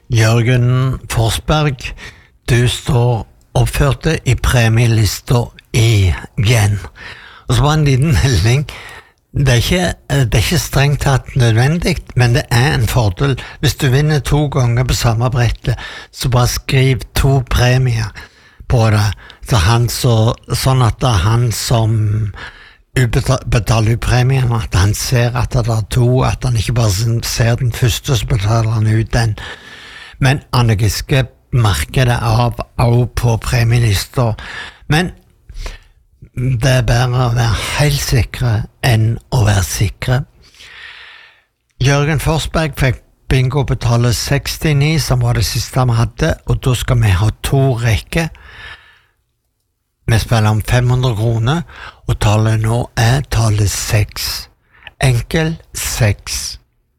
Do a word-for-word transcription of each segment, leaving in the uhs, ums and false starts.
Jørgen Forsberg, du står oppførte i premielista igjen. Og så var en liten melding. Det er, ikke, det er ikke strengt tatt nødvendig, men det er en fordel. Hvis du vinner to ganger på samme brettet, så bare skriv to premier på det. Så han så, sånn at det er han som betaler premien, at han ser at det er to, at han ikke bare ser den første, så betaler han ut den. Men Anne Giske merker det av også på premielista. Men det er bedre å være helt sikre enn å være sikre. Jørgen Forsberg fikk bingo betale sekstini, som var det siste vi hadde, og da skal vi ha to rekker. Vi spiller om fem hundre kroner, og tallet nå er tallet seks. Enkel seks.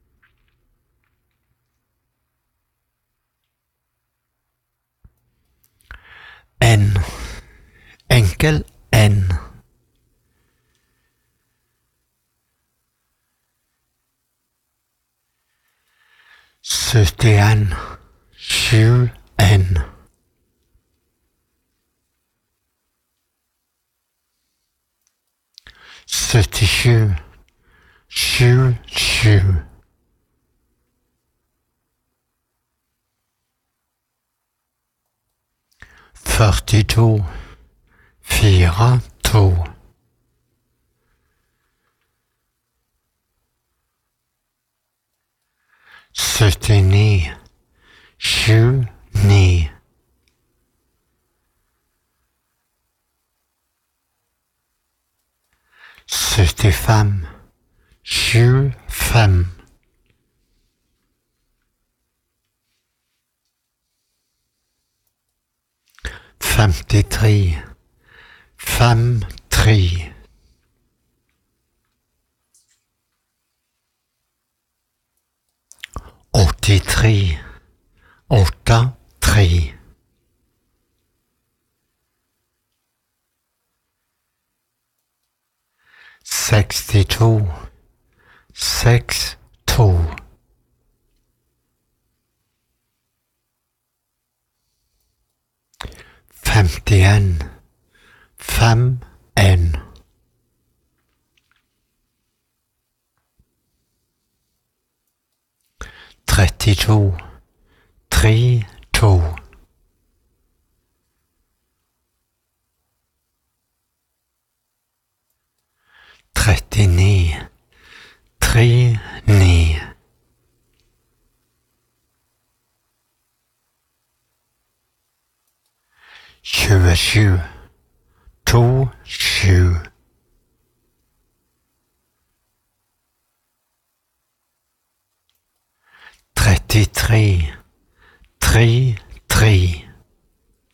N. Enkel N. syttien. sju N. syttisju. sju sju. førtito. fire to. syttini. sju ni. syttifem. sju fem. femtitre. fem tre. åttitre. åtte tre. sekstito. seks to. femtien. fem en. trettito. tre to. trettini. tre ni. tjuesju. to sju. trettitre. tre tre.